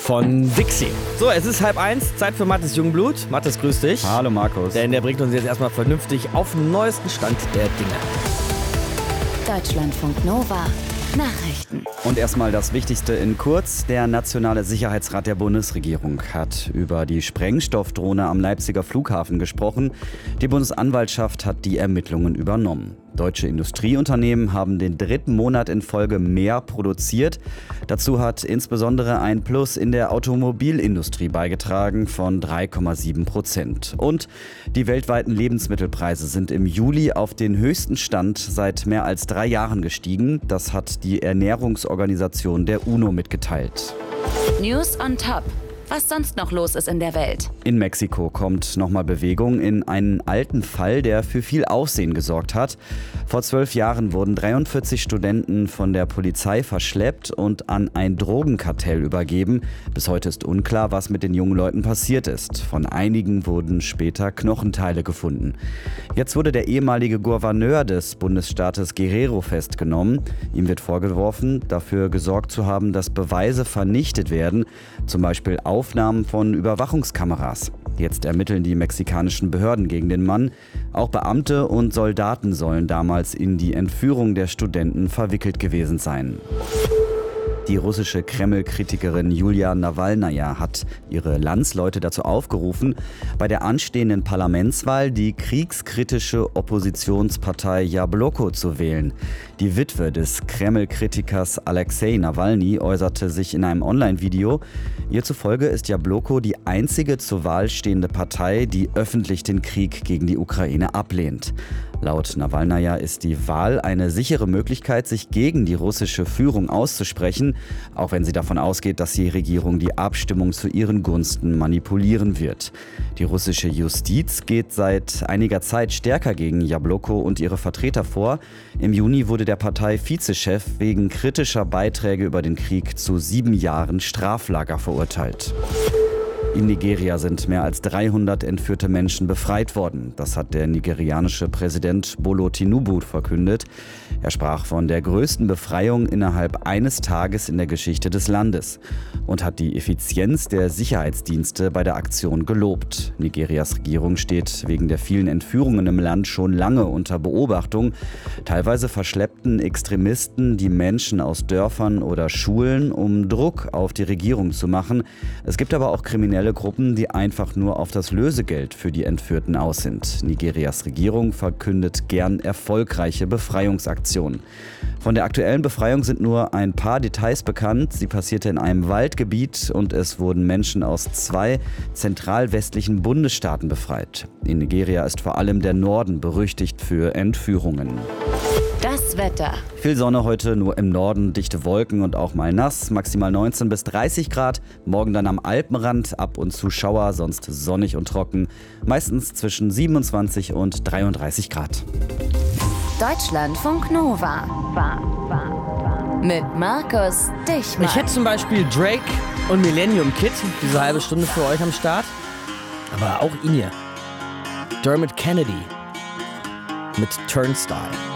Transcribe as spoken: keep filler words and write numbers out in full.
von Dixie. So, es ist halb eins, Zeit für Mattes Jungblut. Mattes, grüß dich. Hallo Markus. Denn der bringt uns jetzt erstmal vernünftig auf den neuesten Stand der Dinge. Deutschlandfunk Nova. Nachrichten. Und erstmal das Wichtigste in kurz. Der Nationale Sicherheitsrat der Bundesregierung hat über die Sprengstoffdrohne am Leipziger Flughafen gesprochen. Die Bundesanwaltschaft hat die Ermittlungen übernommen. Deutsche Industrieunternehmen haben den dritten Monat in Folge mehr produziert. Dazu hat insbesondere ein Plus in der Automobilindustrie beigetragen von drei Komma sieben Prozent. Und die weltweiten Lebensmittelpreise sind im Juli auf den höchsten Stand seit mehr als drei Jahren gestiegen. Das hat die Ernährungsorganisation der UNO mitgeteilt. News on Top. Was sonst noch los ist in der Welt. In Mexiko kommt nochmal Bewegung in einen alten Fall, der für viel Aufsehen gesorgt hat. Vor zwölf Jahren wurden dreiundvierzig Studenten von der Polizei verschleppt und an ein Drogenkartell übergeben. Bis heute ist unklar, was mit den jungen Leuten passiert ist. Von einigen wurden später Knochenteile gefunden. Jetzt wurde der ehemalige Gouverneur des Bundesstaates Guerrero festgenommen. Ihm wird vorgeworfen, dafür gesorgt zu haben, dass Beweise vernichtet werden, zum Beispiel Aufnahmen von Überwachungskameras. Jetzt ermitteln die mexikanischen Behörden gegen den Mann. Auch Beamte und Soldaten sollen damals in die Entführung der Studenten verwickelt gewesen sein. Die russische Kreml-Kritikerin Julia Nawalnaja hat ihre Landsleute dazu aufgerufen, bei der anstehenden Parlamentswahl die kriegskritische Oppositionspartei Jabloko zu wählen. Die Witwe des Kreml-Kritikers Alexei Nawalny äußerte sich in einem Online-Video. Ihr zufolge ist Jabloko die einzige zur Wahl stehende Partei, die öffentlich den Krieg gegen die Ukraine ablehnt. Laut Nawalnaja ist die Wahl eine sichere Möglichkeit, sich gegen die russische Führung auszusprechen, auch wenn sie davon ausgeht, dass die Regierung die Abstimmung zu ihren Gunsten manipulieren wird. Die russische Justiz geht seit einiger Zeit stärker gegen Jabloko und ihre Vertreter vor. Im Juni wurde der Partei-Vizechef wegen kritischer Beiträge über den Krieg zu sieben Jahren Straflager verurteilt. In Nigeria sind mehr als dreihundert entführte Menschen befreit worden. Das hat der nigerianische Präsident Bola Tinubu verkündet. Er sprach von der größten Befreiung innerhalb eines Tages in der Geschichte des Landes und hat die Effizienz der Sicherheitsdienste bei der Aktion gelobt. Nigerias Regierung steht wegen der vielen Entführungen im Land schon lange unter Beobachtung. Teilweise verschleppten Extremisten die Menschen aus Dörfern oder Schulen, um Druck auf die Regierung zu machen. Es gibt aber auch kriminelle Gruppen, die einfach nur auf das Lösegeld für die Entführten aus sind. Nigerias Regierung verkündet gern erfolgreiche Befreiungsaktionen. Von der aktuellen Befreiung sind nur ein paar Details bekannt. Sie passierte in einem Waldgebiet und es wurden Menschen aus zwei zentralwestlichen Bundesstaaten befreit. In Nigeria ist vor allem der Norden berüchtigt für Entführungen. Das Wetter. Viel Sonne heute, nur im Norden dichte Wolken und auch mal nass. Maximal neunzehn bis dreißig Grad. Morgen dann am Alpenrand, ab und zu Schauer, sonst sonnig und trocken. Meistens zwischen siebenundzwanzig und dreiunddreißig Grad. Deutschlandfunk Nova. Mit Markus Dichmann. Ich hätte zum Beispiel Drake und Millennium Kid, diese halbe Stunde für euch am Start. Aber auch ihn hier. Dermot Kennedy mit Turnstile.